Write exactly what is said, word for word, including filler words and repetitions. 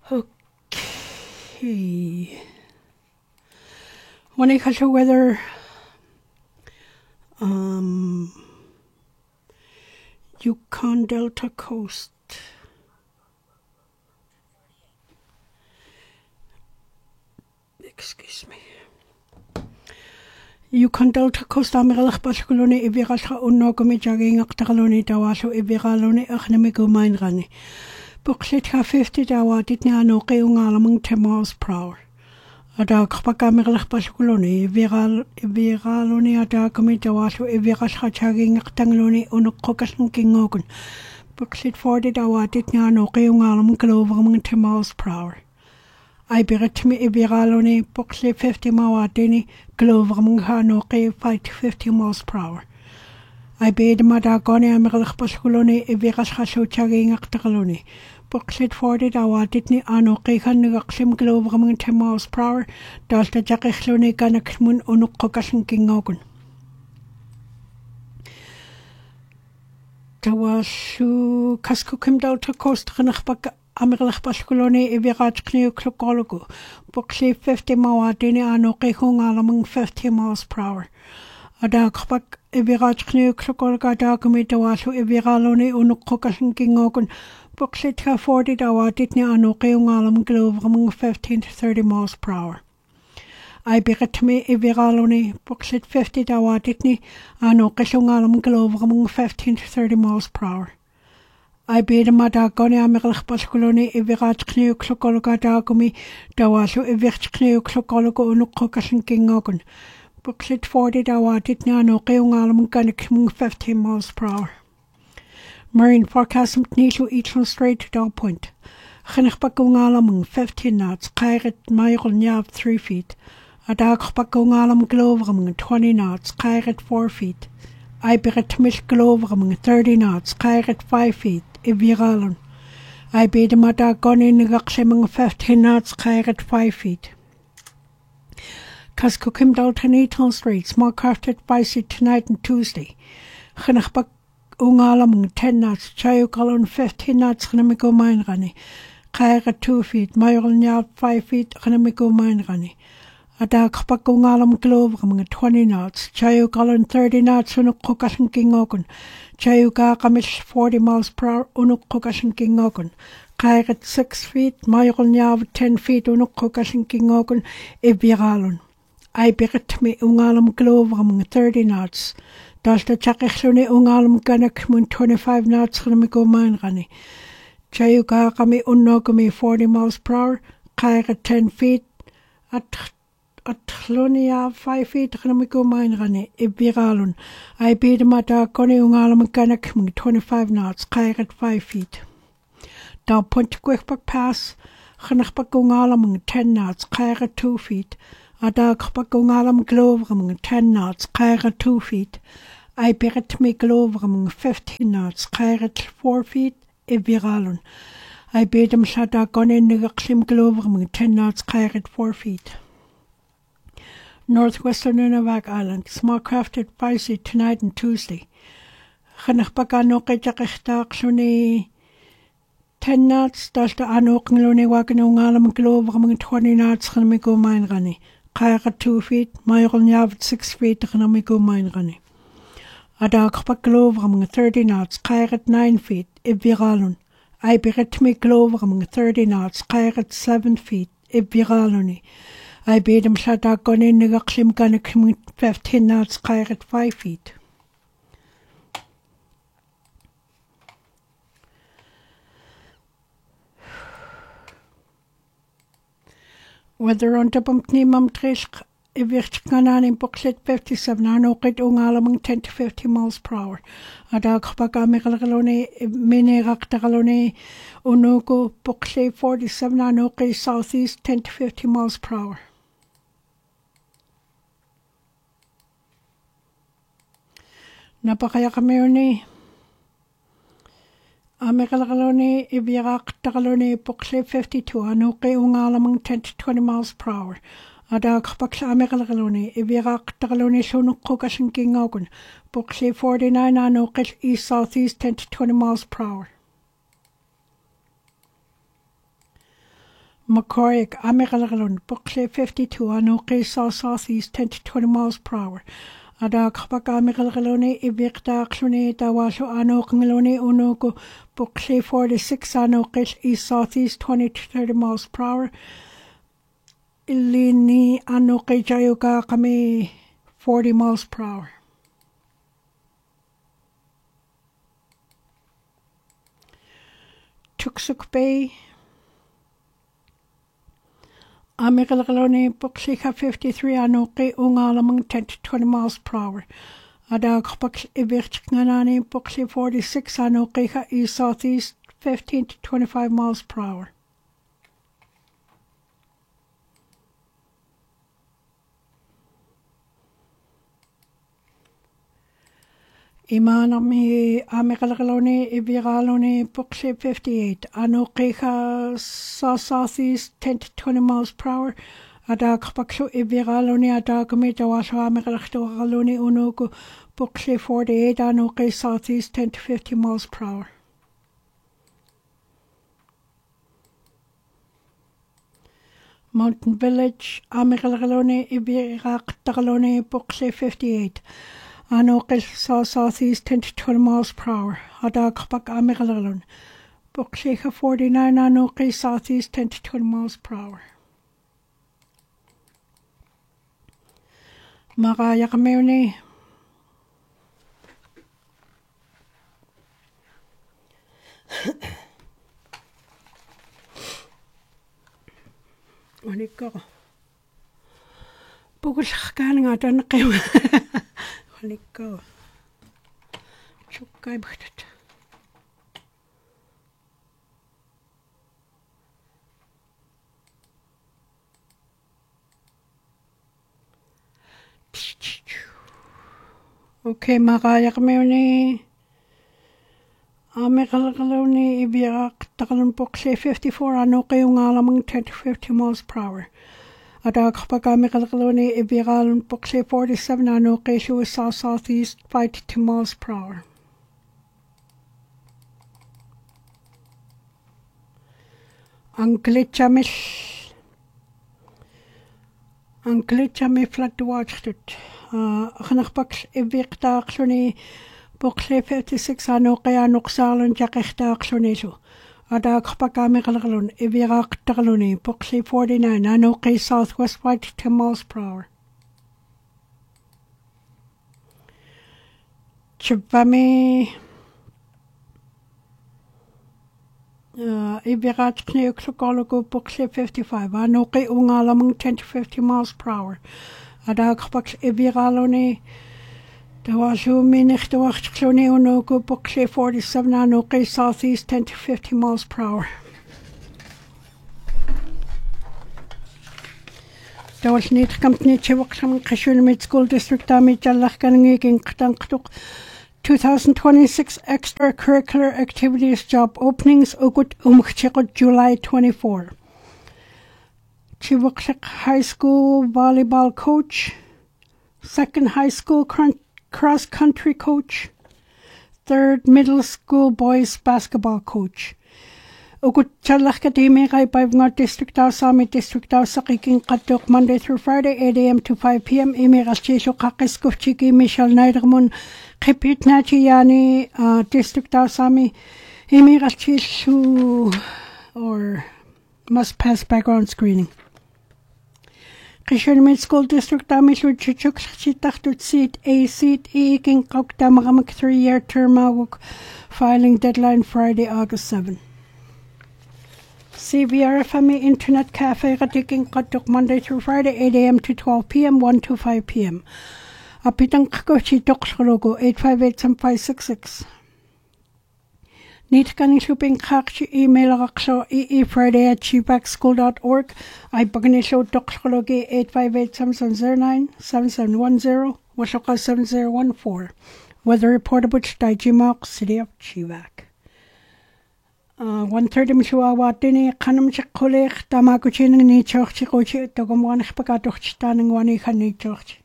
Okay. When I catch the weather, um, Yukon Delta Coast. Excuse me. Yukon Delta Coast amiralach paskuloni iviralcha unnogumi jogging aktaraloni dawaso iviraloni achnamigo mainrani. Buksitha fifty dawa ditni anoqi ungalamang ten miles per hour. Ada kapakamiralach paskuloni iviral iviraloni ada kami dawaso iviralcha jogging aktangaloni unokokasn kingogun. Buksit forty dawa ditni anoqi ungalamang kilovermang ten miles per hour. I berit me iviraloni buksli fifty mawadini glovermang hanoqi fight fifty miles per hour. I bid madagoni amiralach paskuloni iviralcha so jogging aktaraloni. Bukslit forty dawa ditni anoqi hanigaksim glovermang ten miles per hour. Dalta jakichloni ganakmun unukkokasin kingogun. Dawasu kaskukim Delta Coast ganachbaka amiralach paskuloni ivirachkni klokologu. Buksli fifty mawadini anoqi hungalamang fifty miles per hour. Ada kapak ivirachkni klokologa dagumi dawasu iviraloni unukkokasin kingogun. Bukslit forty dawa ditni anoqi ungalamang glovermang fifteen to thirty miles per hour. I beritmi iviraloni bukslit fifty dawa ditni anoqi ungalamang glovermang fifteen to thirty miles per hour. I bid madagoni amiralach paskuloni ivirachkni klokologa dagumi dawasu ivirchkni klokologo unukkokasin kingogun. Bukslit forty dawa ditni anoqi ungalamang ganakmung fifteen miles per hour. Marine forecast mtnishu Eastern Strait to Dog Point. Chinachbakungalamang fifteen knots, Kairat Mayrol Nyab three feet. Adagbakungalam Glovermang twenty knots, Kairat four feet. Iberatmish Glovermang thirty knots, Kairat five feet, Iviralon. Ibedamadagonin Nagakshemang fifteen knots, Kairat five feet. Kaskukim Dalton Eastern Strait, small craft advisory tonight and Tuesday. Chinachbak Ungalamang ten knots, Chayukalon fifteen knots, Hanamigo Mainrani. Kaira two feet, Mayrol Nyab five feet, Hanamigo Mainrani. Adakpak Ungalam Glovermang twenty knots, Chayukalon thirty knots, Unukokasan Kingogun. Chayukakamish forty miles per hour, Unukokasan Kingogun. Kaira six feet, Mayrol Nyab ten feet, Unukokasan Kingogun, Iviralon. I beritmi Ungalam Glovermang thirty knots. Dalta chakichluni ungalam ganakmun twenty-five knots hanamigo mainrani. Chayukakami unnogami forty miles per hour, Kaira ten feet, at atlunia five feet hanamigo mainrani, Iviralun. I bid madagoni ungalam ganakmun twenty-five knots, Kaira five feet. Dal Point Quickback Pass, Hanachbak ungalam ten knots, Kaira two feet. Adagpak ungalam glovermang ten knots, Kaira two feet. I beritmi glovermang fifteen knots, Kairat four feet, Iviralun. I bedam shadagonin nigaksim glovermang ten knots, Kairat four feet. Northwestern Nunavak Island, small craft advisory tonight and Tuesday. Chanachbaganoke jakechtaksuni ten knots, dalta anokangluni waganungalam glovermang twenty knots, Hanamigo mainrani. Kairat two feet, Mayrol Nyab six feet, Hanamigo mainrani. Adagpak Glovermang thirty knots, Kairat nine feet, Iviralun. I beritmi Glovermang thirty knots, Kairat seven feet, Iviraluni. I bedam shadagonin nigaksim ganaksim fifteen knots, Kairat five feet. Weather on the bumpni mamtrish. Ivirchkanan in Bukslit fifty-seven anoqit ungalamang ten to fifty miles per hour. Adagpagamiraloni mineraktaraloni unugo Bukslit forty-seven anoqi southeast ten to fifty miles per hour. Napakayakamirni Amiraloni Iviraktaraloni Bukslit fifty-two anoqi ungalamang ten to twenty miles per hour. Adagpaksa amiraloni iviraktaraloni sunukkokasin kingogun. Buksli forty-nine anoqil east southeast ten to twenty miles per hour. Macoric, Amigalon, Buckley fifty-two, Anoki saw southeast ten to twenty miles per hour. Ada Kapak Amigalone, Ibirta, Clune, Dawasho, Anokangalone, Unogo, Buckley forty-six, Anokish, east southeast twenty to thirty miles per hour. Ilini, Anoki Jayuga, Kami, forty miles per hour. Tuksuk Bay, Amigalone, Buxika fifty-three, Anoki, Ungalamang ten to twenty miles per hour. Ada Kapak Ibirchanani, Buxi forty-six, Anoki, east southeast fifteen to twenty-five miles per hour. Imanami Amigalone, Ibiralone, Buxi fifty-eight, Anoki, southeast ten to twenty miles per hour. Ada Kapakshu Ibiralone, Adagami, Dawasho Amigalone, Unogo, Buxi forty-eight, Anoki, southeast ten to fifty miles per hour. Mountain Village, Amigalone, Ibiractalone, Buxi fifty-eight. Anoki saw southeast ten to twenty miles per hour. Ada Kapak Amigalone, Buxi forty-nine, Anoki southeast ten to twenty miles per hour. Maraya Kamuni, Oliko Bugushkaning out on the game. Oliko Chukai Butet. Okay, Maraya Kamuni. Amigalone, Ibiak, Takalun Buxi fifty-four, Anoki Ungalamang ten to fifty miles per hour. Ada Kapak Amigalone, Ibiral Buxi forty-seven, Anoki, she was south southeast five to two miles per hour. Anglichamish Anglichami flat to watch it. Hanakbaks Ibirta Xuni. Buxi fifty-six, Anoki, Anoxalon, Jakesta Xonisu. Ada Kapakamigalon, Ibirak Tagaloni, Buxi forty-nine, Anoki, southwest five to ten miles per hour. Chibami Ibirat Kneukologo, Buxi fifty-five, Anoki, Ungalamang ten to fifty miles per hour. Ada Kapaks Ibiraloni. Dawashu Minich Dawach Clone Onogo, Buxi forty-seven, Anoki, southeast ten to fifty miles per hour. Dawas Nit Company Chewakam Kashun Mid School District Dami Jalachkanang in Ktanktuk two thousand twenty-six extracurricular activities job openings Ugut Umchikot July twenty-fourth. Chewakshik High School volleyball coach, second high school cross-country coach, third middle school boys basketball coach. Ugut Chalakademi Raibavngar District House Sami District House Sakikin Katuk Monday through Friday, eight a m to five p m Imirashisho Kakiskufchiki Michelle Neidermun Kipit Nachiyani uh, District House Sami Imirashishu or must pass background screening. Kishon School District Damishu Chichuk Chitachtut seat A seat E King Kokdamamak three year term awuk filing deadline Friday, August seventh. C V R F M E Internet Cafe Ratiking Katuk Monday through Friday, eight a m to twelve p m, one to five p m Apitang Kakochi Tokslogo eight five eight seven five six six. Niet kan ik shopping kakje email rakso e Friday at cheapackschool dot org. I bagnisho toxology eight five eight seven seven zero nine seven seven one zero washoka seven zero one four. Weather reporter which Daijimak City of Chivak. Uh one thirty mshua watini kanam chakole tamakuchin ni chokchi kochi togomwan pagatoch tanning wani khani chokchi.